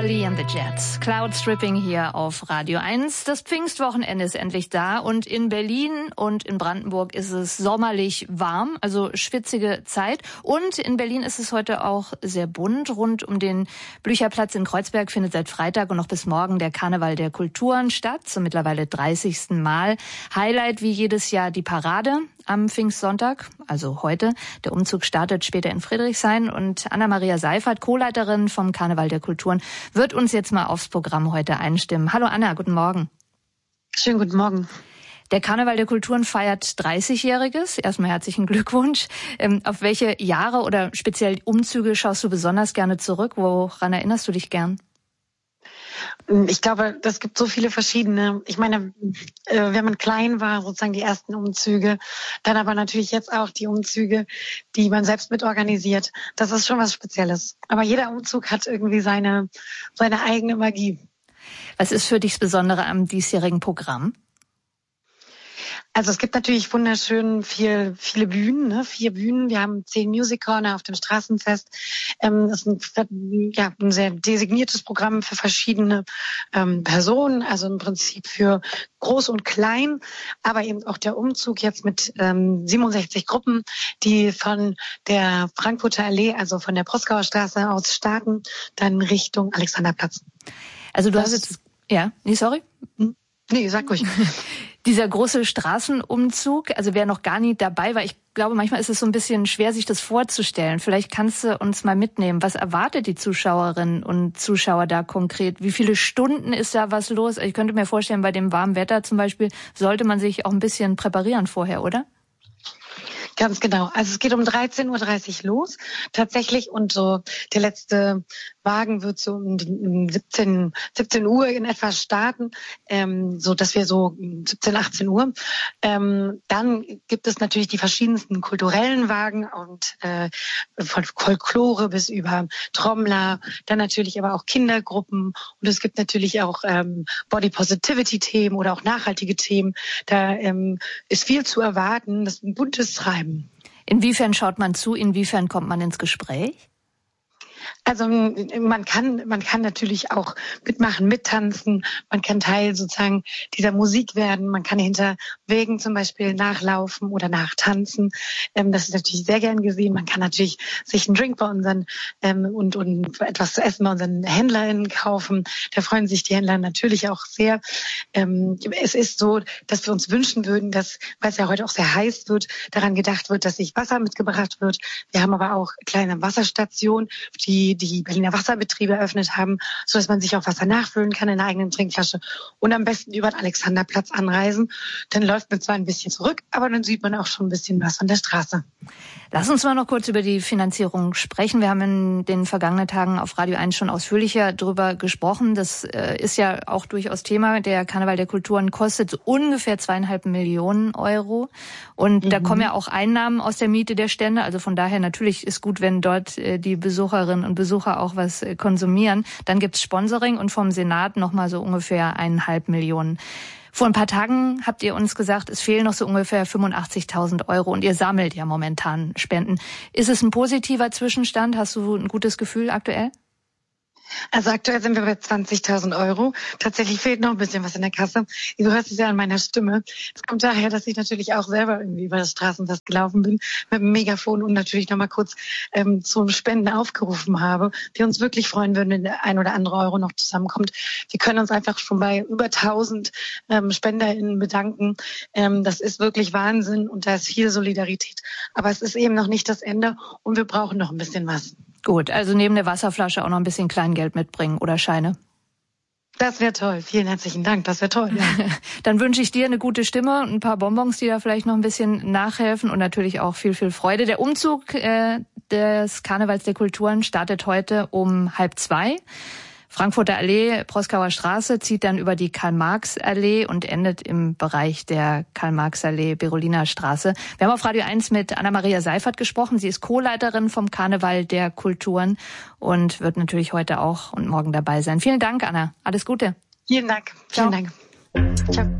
Lee and the Jets. Cloud Stripping hier auf Radio 1. Das Pfingstwochenende ist endlich da und in Berlin und in Brandenburg ist es sommerlich warm, also schwitzige Zeit. Und in Berlin ist es heute auch sehr bunt. Rund um den Blücherplatz in Kreuzberg findet seit Freitag und noch bis morgen der Karneval der Kulturen statt, zum mittlerweile 30. Mal. Highlight wie jedes Jahr die Parade am Pfingstsonntag, also heute. Der Umzug startet später in Friedrichshain und Anna-Maria Seifert, Co-Leiterin vom Karneval der Kulturen, wird uns jetzt mal aufs Programm heute einstimmen. Hallo Anna, guten Morgen. Schönen guten Morgen. Der Karneval der Kulturen feiert 30-Jähriges. Erstmal herzlichen Glückwunsch. Auf welche Jahre oder speziell Umzüge schaust du besonders gerne zurück? Woran erinnerst du dich gern? Ich glaube, das gibt so viele verschiedene. Ich meine, wenn man klein war, sozusagen die ersten Umzüge, dann aber natürlich jetzt auch die Umzüge, die man selbst mitorganisiert. Das ist schon was Spezielles. Aber jeder Umzug hat irgendwie seine eigene Magie. Was ist für dich das Besondere am diesjährigen Programm? Also es gibt natürlich wunderschön viele Bühnen, ne? 4 Bühnen. Wir haben 10 Music Corner auf dem Straßenfest. Das ist ein sehr designiertes Programm für verschiedene Personen, also im Prinzip für groß und klein, aber eben auch der Umzug jetzt mit 67 Gruppen, die von der Frankfurter Allee, also von der Proskauer Straße aus starten, dann Richtung Alexanderplatz. Also du hast jetzt, sorry? Nee, sag ruhig. Dieser große Straßenumzug, also wer noch gar nie dabei war, ich glaube, manchmal ist es so ein bisschen schwer, sich das vorzustellen. Vielleicht kannst du uns mal mitnehmen. Was erwartet die Zuschauerinnen und Zuschauer da konkret? Wie viele Stunden ist da was los? Ich könnte mir vorstellen, bei dem warmen Wetter zum Beispiel sollte man sich auch ein bisschen präparieren vorher, oder? Ganz genau. Also es geht um 13.30 Uhr los, tatsächlich. Und so der letzte Wagen wird so um 17 Uhr in etwa starten, so dass wir so 17, 18 Uhr. Dann gibt es natürlich die verschiedensten kulturellen Wagen und von Folklore bis über Trommler, dann natürlich aber auch Kindergruppen. Und es gibt natürlich auch Body Positivity Themen oder auch nachhaltige Themen. Da ist viel zu erwarten. Das ist ein buntes Treiben. Inwiefern schaut man zu? Inwiefern kommt man ins Gespräch? Also man kann natürlich auch mitmachen, mittanzen. Man kann Teil sozusagen dieser Musik werden. Man kann hinter Wegen zum Beispiel nachlaufen oder nachtanzen. Das ist natürlich sehr gern gesehen. Man kann natürlich sich einen Drink bei unseren und etwas zu essen bei unseren HändlerInnen kaufen. Da freuen sich die Händler natürlich auch sehr. Es ist so, dass wir uns wünschen würden, dass, weil es ja heute auch sehr heiß wird, daran gedacht wird, dass sich Wasser mitgebracht wird. Wir haben aber auch kleine Wasserstationen, die Berliner Wasserbetriebe eröffnet haben, so dass man sich auch Wasser nachfüllen kann in der eigenen Trinkflasche und am besten über den Alexanderplatz anreisen. Dann läuft man zwar ein bisschen zurück, aber dann sieht man auch schon ein bisschen was von der Straße. Lass uns mal noch kurz über die Finanzierung sprechen. Wir haben in den vergangenen Tagen auf Radio 1 schon ausführlicher drüber gesprochen. Das ist ja auch durchaus Thema. Der Karneval der Kulturen kostet so ungefähr 2,5 Millionen Euro. Und da kommen ja auch Einnahmen aus der Miete der Stände. Also von daher natürlich ist gut, wenn dort die Besucherinnen und Besucher auch was konsumieren. Dann gibt's Sponsoring und vom Senat nochmal so ungefähr 1,5 Millionen. Vor ein paar Tagen habt ihr uns gesagt, es fehlen noch so ungefähr 85.000 Euro und ihr sammelt ja momentan Spenden. Ist es ein positiver Zwischenstand? Hast du ein gutes Gefühl aktuell? Also aktuell sind wir bei 20.000 Euro. Tatsächlich fehlt noch ein bisschen was in der Kasse. Du hörst es ja an meiner Stimme. Es kommt daher, dass ich natürlich auch selber irgendwie über das Straßenfest gelaufen bin mit dem Megafon und natürlich nochmal kurz zum Spenden aufgerufen habe. Wir uns wirklich freuen würden, wenn der ein oder andere Euro noch zusammenkommt. Wir können uns einfach schon bei über 1.000 SpenderInnen bedanken. Das ist wirklich Wahnsinn und da ist viel Solidarität. Aber es ist eben noch nicht das Ende und wir brauchen noch ein bisschen was. Gut, also neben der Wasserflasche auch noch ein bisschen Kleingeld mitbringen oder Scheine. Das wäre toll. Vielen herzlichen Dank. Das wäre toll. Ja. Dann wünsche ich dir eine gute Stimme, ein paar Bonbons, die da vielleicht noch ein bisschen nachhelfen und natürlich auch viel, viel Freude. Der Umzug des Karnevals der Kulturen startet heute um 1:30. Frankfurter Allee, Proskauer Straße zieht dann über die Karl-Marx-Allee und endet im Bereich der Karl-Marx-Allee, Beroliner Straße. Wir haben auf Radio 1 mit Anna-Maria Seifert gesprochen. Sie ist Co-Leiterin vom Karneval der Kulturen und wird natürlich heute auch und morgen dabei sein. Vielen Dank, Anna. Alles Gute. Vielen Dank. Vielen Dank. Ciao.